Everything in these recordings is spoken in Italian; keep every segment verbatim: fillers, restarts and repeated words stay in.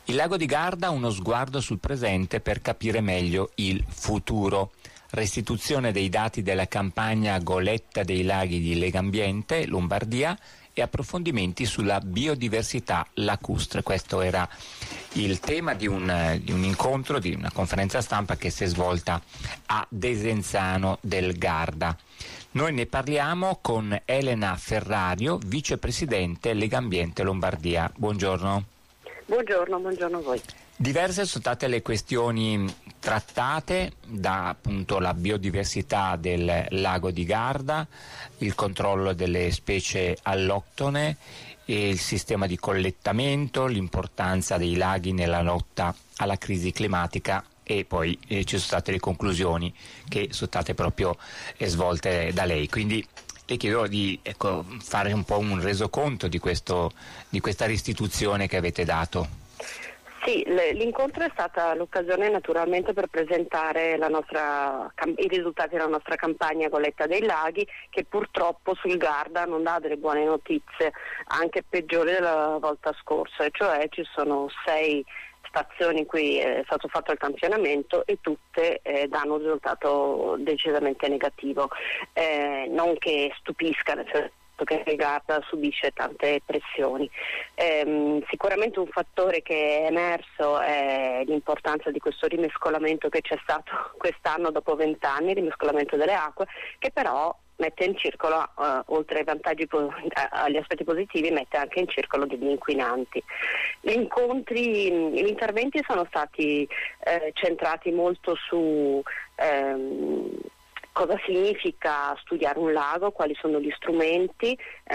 Il lago di Garda, uno sguardo sul presente per capire meglio il futuro. Restituzione dei dati della campagna Goletta dei Laghi di Legambiente, Lombardia, e approfondimenti sulla biodiversità lacustre. Questo era il tema di un, di un incontro, di una conferenza stampa che si è svolta a Desenzano del Garda. Noi ne parliamo con Elena Ferrario, vicepresidente Legambiente Lombardia. Buongiorno. Buongiorno, buongiorno a voi. Diverse sono state le questioni trattate, da appunto la biodiversità del lago di Garda, il controllo delle specie alloctone, e il sistema di collettamento, l'importanza dei laghi nella lotta alla crisi climatica, e poi eh, ci sono state le conclusioni che sono state proprio eh, svolte da lei. Quindi le chiedo di ecco, fare un po' un resoconto di, questo, di questa restituzione che avete dato. Sì, l'incontro è stata l'occasione naturalmente per presentare la nostra, i risultati della nostra campagna Goletta dei Laghi, che purtroppo sul Garda non dà delle buone notizie, anche peggiori della volta scorsa, e cioè ci sono sei stazioni in cui è stato fatto il campionamento e tutte eh, danno un risultato decisamente negativo, eh, non che stupisca, nel senso che il Garda subisce tante pressioni. Ehm, sicuramente un fattore che è emerso è l'importanza di questo rimescolamento che c'è stato quest'anno dopo vent'anni, il rimescolamento delle acque, che però mette in circolo, uh, oltre ai vantaggi po- agli aspetti positivi, mette anche in circolo degli inquinanti. Gli incontri, gli interventi sono stati eh, centrati molto su ehm, cosa significa studiare un lago, quali sono gli strumenti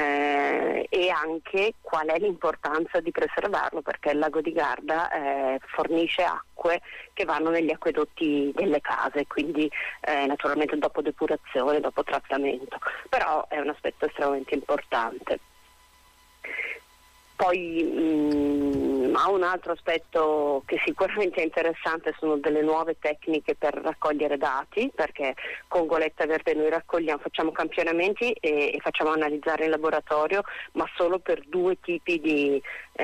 eh, e anche qual è l'importanza di preservarlo, perché il lago di Garda eh, fornisce acque che vanno negli acquedotti delle case, quindi eh, naturalmente dopo depurazione, dopo trattamento, però è un aspetto estremamente importante. Poi mh, ha un altro aspetto che sicuramente è interessante, sono delle nuove tecniche per raccogliere dati, perché con Goletta Verde noi raccogliamo, facciamo campionamenti e, e facciamo analizzare in laboratorio, ma solo per due tipi di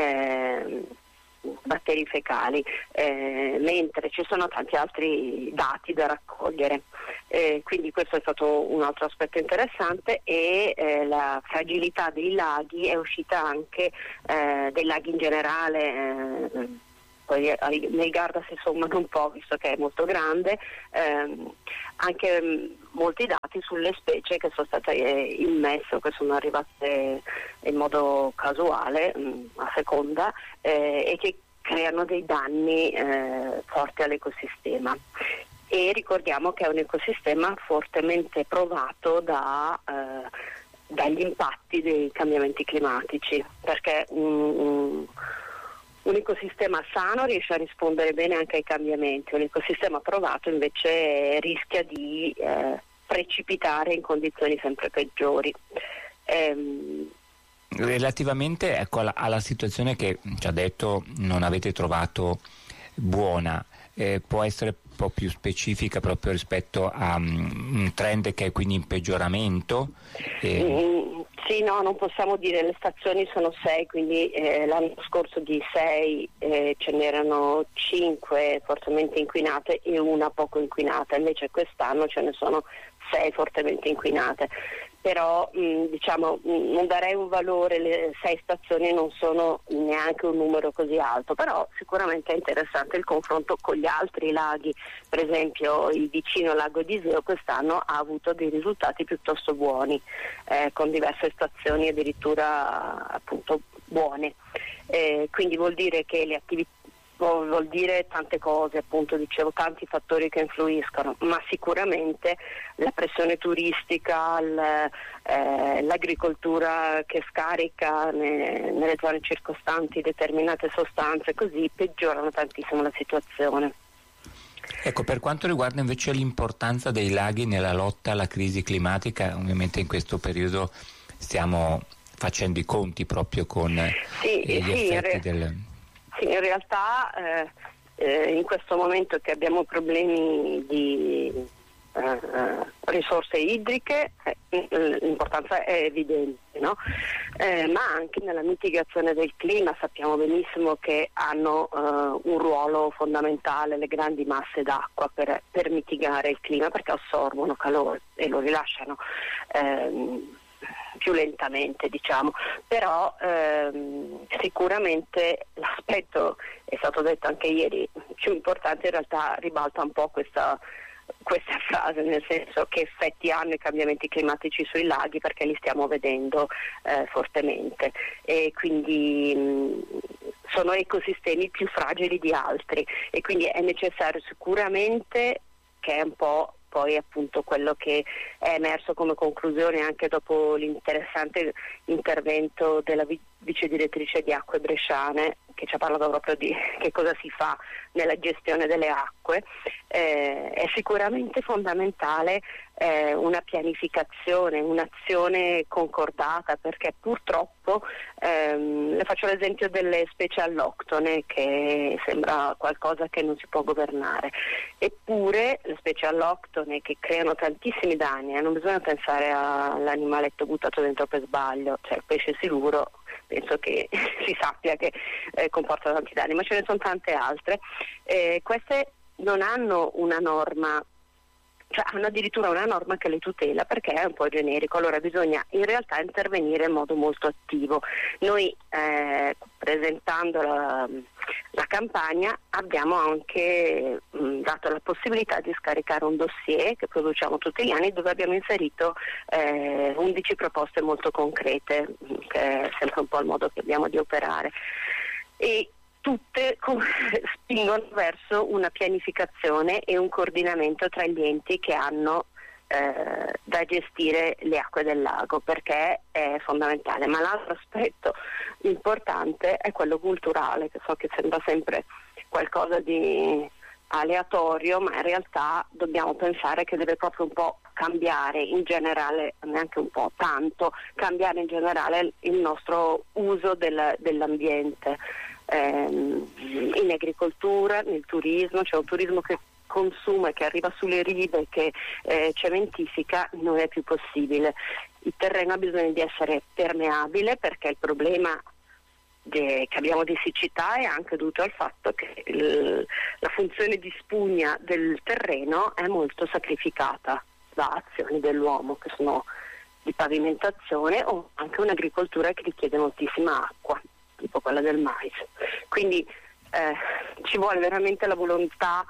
eh, batteri fecali, eh, mentre ci sono tanti altri dati da raccogliere. Eh, quindi questo è stato un altro aspetto interessante, e eh, la fragilità dei laghi è uscita anche eh, dei laghi in generale, eh, poi nel Garda si sommano un po' visto che è molto grande, ehm, anche mh, molti dati sulle specie che sono state eh, immesse o che sono arrivate in modo casuale mh, a seconda eh, e che creano dei danni eh, forti all'ecosistema. E ricordiamo che è un ecosistema fortemente provato da, eh, dagli impatti dei cambiamenti climatici, perché un, un, un ecosistema sano riesce a rispondere bene anche ai cambiamenti, un ecosistema provato invece rischia di eh, precipitare in condizioni sempre peggiori. Ehm, Relativamente ecco, alla, alla situazione che ci ha detto non avete trovato buona, eh, può essere un po' più specifica proprio rispetto a um, un trend che è quindi in peggioramento? Eh. Mm, sì, no, non possiamo dire, le stazioni sono sei, quindi eh, l'anno scorso di sei eh, ce n'erano cinque fortemente inquinate e una poco inquinata, invece quest'anno ce ne sono sei fortemente inquinate. Però mh, diciamo mh, non darei un valore, le sei stazioni non sono neanche un numero così alto, però sicuramente è interessante il confronto con gli altri laghi. Per esempio il vicino lago di Iseo quest'anno ha avuto dei risultati piuttosto buoni, eh, con diverse stazioni addirittura appunto buone, eh, quindi vuol dire che le attività vuol dire tante cose, appunto dicevo, tanti fattori che influiscono, ma sicuramente la pressione turistica, l, eh, l'agricoltura che scarica ne, nelle zone circostanti determinate sostanze, così peggiorano tantissimo la situazione. Ecco, per quanto riguarda invece l'importanza dei laghi nella lotta alla crisi climatica, ovviamente in questo periodo stiamo facendo i conti proprio con sì, eh, gli sì, effetti re- del... Sì, in realtà eh, eh, in questo momento che abbiamo problemi di eh, risorse idriche, eh, l'importanza è evidente, no? Eh, ma anche nella mitigazione del clima. Sappiamo benissimo che hanno eh, un ruolo fondamentale le grandi masse d'acqua per, per mitigare il clima, perché assorbono calore e lo rilasciano ehm, più lentamente, diciamo. Però ehm, sicuramente l'aspetto, è stato detto anche ieri, più importante in realtà ribalta un po' questa questa frase, nel senso che effetti hanno i cambiamenti climatici sui laghi, perché li stiamo vedendo eh, fortemente, e quindi mh, sono ecosistemi più fragili di altri, e quindi è necessario sicuramente, che è un po' poi appunto quello che è emerso come conclusione anche dopo l'interessante intervento della vice direttrice di Acque Bresciane, che ci ha parlato proprio di che cosa si fa nella gestione delle acque. Eh, è sicuramente fondamentale eh, una pianificazione, un'azione concordata, perché purtroppo ehm, le faccio l'esempio delle specie alloctone, che sembra qualcosa che non si può governare, eppure le specie alloctone che creano tantissimi danni, eh, non bisogna pensare all'animaletto buttato dentro per sbaglio, cioè il pesce siluro penso che si sappia che eh, comporta tanti danni, ma ce ne sono tante altre. Eh, queste non hanno una norma, cioè hanno addirittura una norma che le tutela, perché è un po' generico. Allora bisogna in realtà intervenire in modo molto attivo. Noi eh, presentando la, la campagna abbiamo anche mh, dato la possibilità di scaricare un dossier che produciamo tutti gli anni, dove abbiamo inserito eh, undici proposte molto concrete, che è sempre un po' il modo che abbiamo di operare, e tutte spingono verso una pianificazione e un coordinamento tra gli enti che hanno eh, da gestire le acque del lago, perché è fondamentale. Ma l'altro aspetto importante è quello culturale, che so che sembra sempre qualcosa di aleatorio, ma in realtà dobbiamo pensare che deve proprio un po' cambiare in generale, neanche un po', tanto, cambiare in generale il nostro uso del, dell'ambiente. In agricoltura, nel turismo, c'è un turismo che consuma e che arriva sulle rive, che eh, cementifica, non è più possibile. Il terreno ha bisogno di essere permeabile, perché il problema de, che abbiamo di siccità è anche dovuto al fatto che il, la funzione di spugna del terreno è molto sacrificata da azioni dell'uomo, che sono di pavimentazione, o anche un'agricoltura che richiede moltissima acqua, tipo quella del mais. Quindi eh, ci vuole veramente la volontà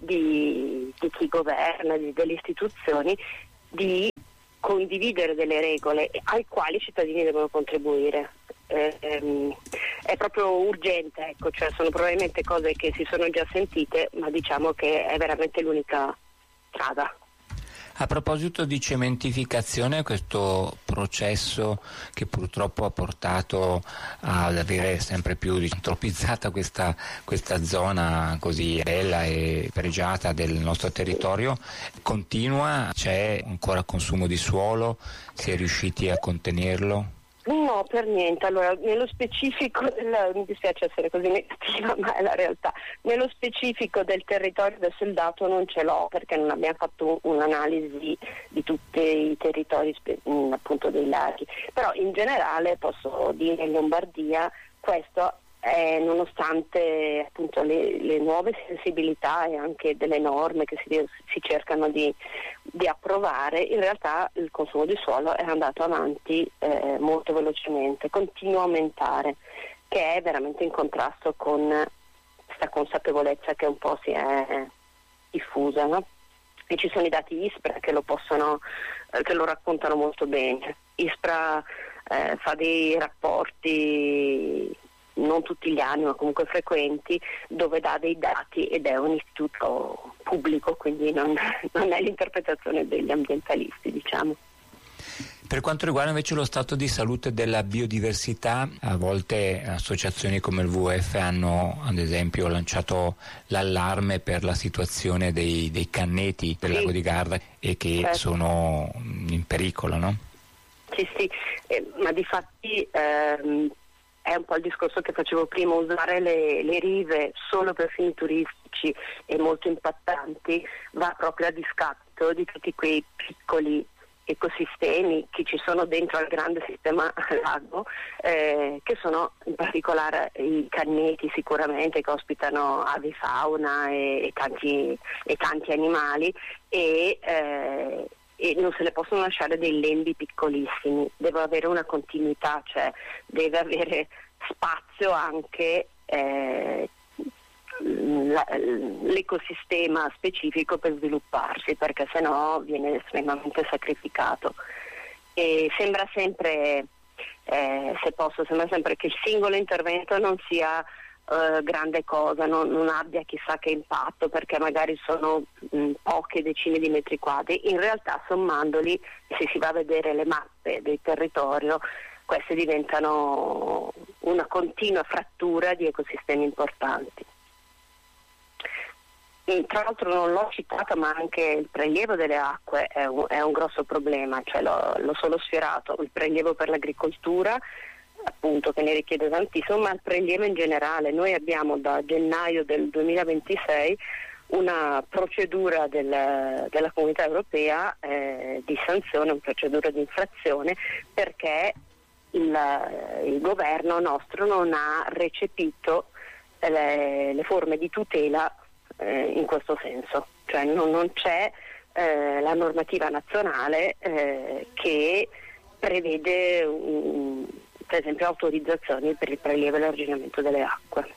di, di chi governa, di, delle istituzioni, di condividere delle regole ai quali i cittadini devono contribuire. Eh, ehm, è proprio urgente, ecco, cioè sono probabilmente cose che si sono già sentite, ma diciamo che è veramente l'unica strada. A proposito di cementificazione, questo processo che purtroppo ha portato ad avere sempre più antropizzata questa, questa zona così bella e pregiata del nostro territorio, continua? C'è ancora consumo di suolo? Si è riusciti a contenerlo? No, per niente. Allora, nello specifico, del, mi dispiace essere così negativa, ma è la realtà. Nello specifico del territorio, adesso il dato non ce l'ho, perché non abbiamo fatto un'analisi di tutti i territori, appunto dei laghi. Però in generale posso dire in Lombardia questo è, nonostante appunto le, le nuove sensibilità e anche delle norme che si, si cercano di, di approvare, in realtà il consumo di suolo è andato avanti eh, molto velocemente, continua a aumentare, che è veramente in contrasto con questa consapevolezza che un po' si è diffusa, no? E ci sono i dati ISPRA che lo possono, eh, che lo raccontano molto bene. ISPRA eh, fa dei rapporti non tutti gli anni, ma comunque frequenti, dove dà dei dati, ed è un istituto pubblico, quindi non, non è l'interpretazione degli ambientalisti, diciamo. Per quanto riguarda invece lo stato di salute della biodiversità, a volte associazioni come il W W F hanno ad esempio lanciato l'allarme per la situazione dei, dei canneti del sì. lago di Garda, e che certo. sono in pericolo, no? Sì, sì, eh, ma difatti ehm, è un po' il discorso che facevo prima: usare le, le rive solo per fini turistici e molto impattanti va proprio a discapito l'andamento di tutti quei piccoli ecosistemi che ci sono dentro al grande sistema lago, eh, che sono in particolare i canneti sicuramente, che ospitano avifauna e, e, tanti, e tanti animali, e, eh, e non se ne possono lasciare dei lembi piccolissimi, deve avere una continuità, cioè deve avere spazio anche eh, La, l'ecosistema specifico per svilupparsi, perché sennò viene estremamente sacrificato. E sembra sempre, eh, se posso, sembra sempre che il singolo intervento non sia eh, grande cosa, non, non abbia chissà che impatto, perché magari sono mh, poche decine di metri quadri. In realtà, sommandoli, se si va a vedere le mappe del territorio, queste diventano una continua frattura di ecosistemi importanti. Tra l'altro non l'ho citato, ma anche il prelievo delle acque è un, è un grosso problema, cioè l'ho, l'ho solo sfiorato, il prelievo per l'agricoltura, appunto, che ne richiede tantissimo, ma il prelievo in generale. Noi abbiamo da gennaio del duemilaventisei una procedura del, della Comunità Europea eh, di sanzione, una procedura di infrazione, perché il, il governo nostro non ha recepito le, le forme di tutela in questo senso, cioè non, non c'è eh, la normativa nazionale eh, che prevede um, per esempio autorizzazioni per il prelievo e l'arginamento delle acque.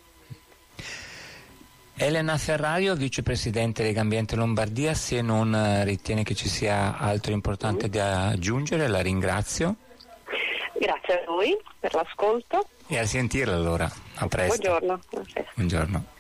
Elena Ferrario, vicepresidente Legambiente Lombardia, se non ritiene che ci sia altro importante mm. da aggiungere, la ringrazio. Grazie a voi per l'ascolto e a sentirla allora, a presto. Buongiorno. Buongiorno.